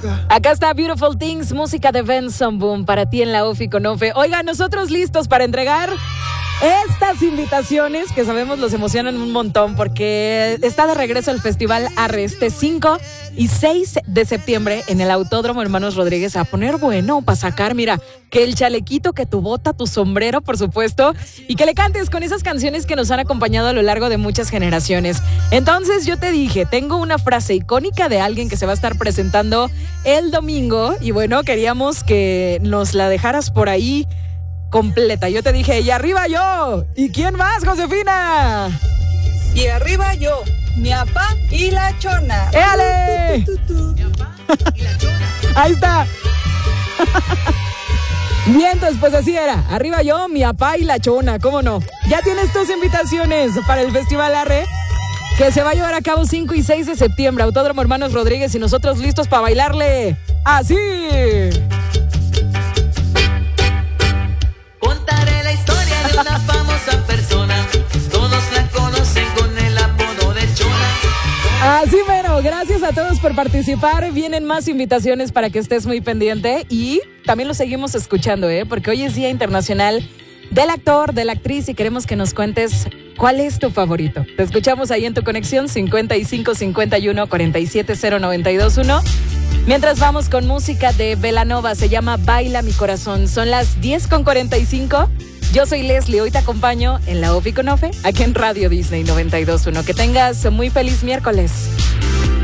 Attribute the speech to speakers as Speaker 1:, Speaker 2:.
Speaker 1: Acá está Beautiful Things, música de Benson Boom para ti en la UFI con Ofe. Oiga, nosotros listos para entregar estas invitaciones que sabemos los emocionan un montón porque está de regreso el Festival Arre este 5 y 6 de septiembre en el Autódromo Hermanos Rodríguez. A poner bueno para sacar, mira, que el chalequito, que tu bota, tu sombrero, por supuesto, y que le cantes con esas canciones que nos han acompañado a lo largo de muchas generaciones. Entonces yo te dije, tengo una frase icónica de alguien que se va a estar presentando el domingo y bueno, queríamos que nos la dejaras por ahí completa. Yo te dije, y arriba yo. ¿Y quién más, Josefina?
Speaker 2: Y arriba yo, mi papá y la chona.
Speaker 1: ¡Éale!
Speaker 2: Mi papá y la chona.
Speaker 1: Ahí está. Vientos, pues así era. Arriba yo, mi papá y la chona, ¿cómo no? Ya tienes tus invitaciones para el Festival Arre, que se va a llevar a cabo 5 y 6 de septiembre, Autódromo Hermanos Rodríguez, y nosotros listos para bailarle así.
Speaker 3: Contaré la historia de una famosa persona. Todos la conocen con el apodo de Chona.
Speaker 1: Así mero, gracias a todos por participar. Vienen más invitaciones para que estés muy pendiente y también lo seguimos escuchando, porque hoy es Día Internacional del Actor, de la Actriz y queremos que nos cuentes cuál es tu favorito. Te escuchamos ahí en tu conexión 55 51 47 0921. Mientras vamos con música de Belanova, se llama Baila mi corazón. Son las 10:45. Yo soy Leslie, hoy te acompaño en la UFI con Ofe, aquí en Radio Disney 92.1. Que tengas muy feliz miércoles.